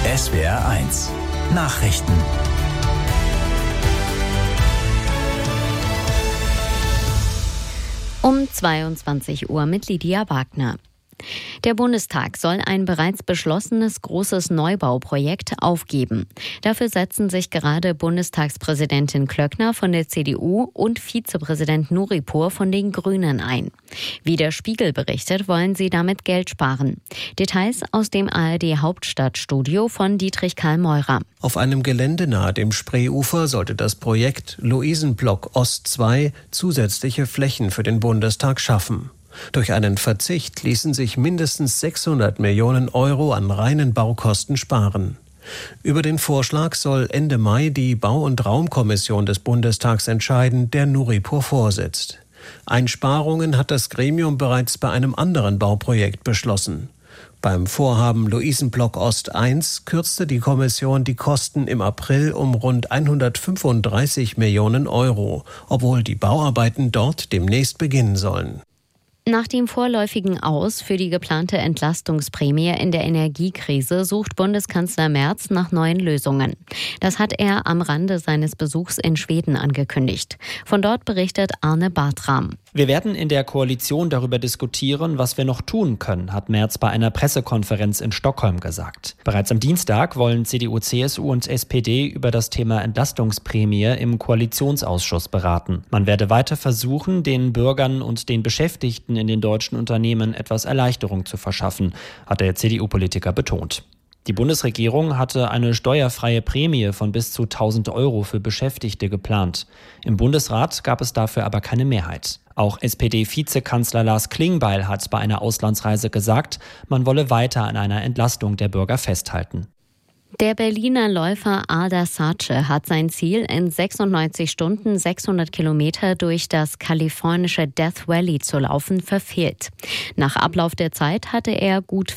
SWR1 Nachrichten. Um 22 Uhr mit Lydia Wagner. Der Bundestag soll ein bereits beschlossenes großes Neubauprojekt aufgeben. Dafür setzen sich gerade Bundestagspräsidentin Klöckner von der CDU und Vizepräsident Nuripur von den Grünen ein. Wie der Spiegel berichtet, wollen sie damit Geld sparen. Details aus dem ARD-Hauptstadtstudio von Dietrich Karl Meurer. Auf einem Gelände nahe dem Spreeufer sollte das Projekt Luisenblock Ost 2 zusätzliche Flächen für den Bundestag schaffen. Durch einen Verzicht ließen sich mindestens 600 Millionen Euro an reinen Baukosten sparen. Über den Vorschlag soll Ende Mai die Bau- und Raumkommission des Bundestags entscheiden, der Nuripur vorsitzt. Einsparungen hat das Gremium bereits bei einem anderen Bauprojekt beschlossen. Beim Vorhaben Luisenblock Ost 1 kürzte die Kommission die Kosten im April um rund 135 Millionen Euro, obwohl die Bauarbeiten dort demnächst beginnen sollen. Nach dem vorläufigen Aus für die geplante Entlastungsprämie in der Energiekrise sucht Bundeskanzler Merz nach neuen Lösungen. Das hat er am Rande seines Besuchs in Schweden angekündigt. Von dort berichtet Arne Bartram. Wir werden in der Koalition darüber diskutieren, was wir noch tun können, hat Merz bei einer Pressekonferenz in Stockholm gesagt. Bereits am Dienstag wollen CDU, CSU und SPD über das Thema Entlastungsprämie im Koalitionsausschuss beraten. Man werde weiter versuchen, den Bürgern und den Beschäftigten in den deutschen Unternehmen etwas Erleichterung zu verschaffen, hat der CDU-Politiker betont. Die Bundesregierung hatte eine steuerfreie Prämie von bis zu 1.000 Euro für Beschäftigte geplant. Im Bundesrat gab es dafür aber keine Mehrheit. Auch SPD-Vizekanzler Lars Klingbeil hat bei einer Auslandsreise gesagt, man wolle weiter an einer Entlastung der Bürger festhalten. Der Berliner Läufer Ardar Sace hat sein Ziel, in 96 Stunden 600 Kilometer durch das kalifornische Death Valley zu laufen, verfehlt. Nach Ablauf der Zeit hatte er gut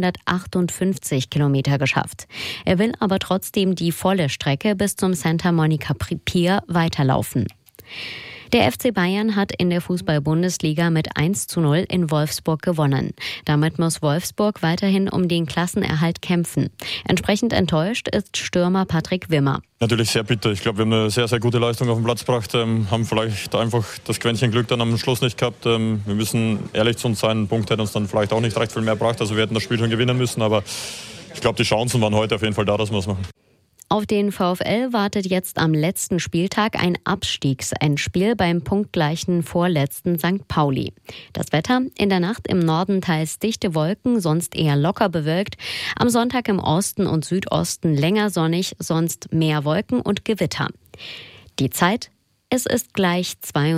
458 Kilometer geschafft. Er will aber trotzdem die volle Strecke bis zum Santa Monica Pier weiterlaufen. Der FC Bayern hat in der Fußball-Bundesliga mit 1:0 in Wolfsburg gewonnen. Damit muss Wolfsburg weiterhin um den Klassenerhalt kämpfen. Entsprechend enttäuscht ist Stürmer Patrick Wimmer. Natürlich sehr bitter. Ich glaube, wir haben eine sehr, sehr gute Leistung auf den Platz gebracht, haben vielleicht einfach das Quäntchen Glück dann am Schluss nicht gehabt. Wir müssen ehrlich zu uns sein, ein Punkt hätte uns dann vielleicht auch nicht recht viel mehr gebracht. Also wir hätten das Spiel schon gewinnen müssen, aber ich glaube, die Chancen waren heute auf jeden Fall da, dass wir es machen. Auf den VfL wartet jetzt am letzten Spieltag ein Abstiegsendspiel beim punktgleichen vorletzten St. Pauli. Das Wetter: in der Nacht im Norden teils dichte Wolken, sonst eher locker bewölkt. Am Sonntag im Osten und Südosten länger sonnig, sonst mehr Wolken und Gewitter. Die Zeit: es ist gleich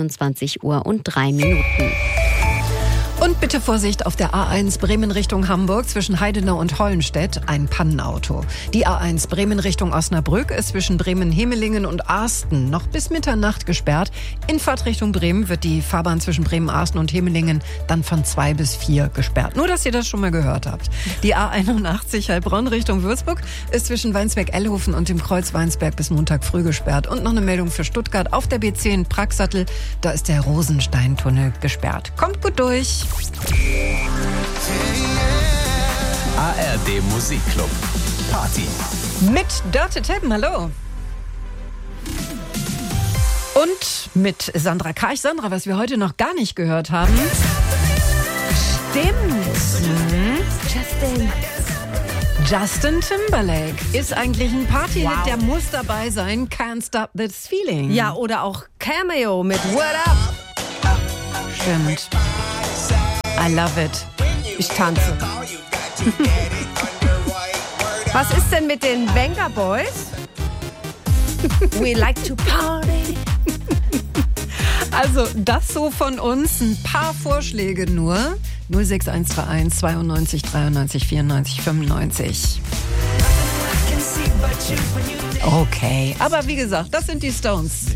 22:03 Uhr. Und bitte Vorsicht auf der A1 Bremen Richtung Hamburg zwischen Heidenau und Hollenstedt, ein Pannenauto. Die A1 Bremen Richtung Osnabrück ist zwischen Bremen-Hemelingen und Arsten noch bis Mitternacht gesperrt. In Fahrtrichtung Bremen wird die Fahrbahn zwischen Bremen-Arsten und Hemelingen dann von 2 bis 4 gesperrt. Nur, dass ihr das schon mal gehört habt. Die A81 Heilbronn Richtung Würzburg ist zwischen Weinsberg-Ellhofen und dem Kreuz Weinsberg bis Montag früh gesperrt. Und noch eine Meldung für Stuttgart auf der B10 Pragsattel. Da ist der Rosensteintunnel gesperrt. Kommt gut durch. ARD Musikclub Party Mit Dörte Teppen, hallo. Und mit Sandra Karch. Sandra, was wir heute noch gar nicht gehört haben. Stimmt. Justin Timberlake ist eigentlich ein Partyhit, der muss dabei sein. Can't Stop This Feeling. Ja, oder auch Cameo mit What Up. Stimmt. I love it. Ich tanze. Was ist denn mit den Venga Boys? We like to party. Also das so von uns, ein paar Vorschläge nur. 06131 92 93 94 95. Okay, aber wie gesagt, das sind die Stones.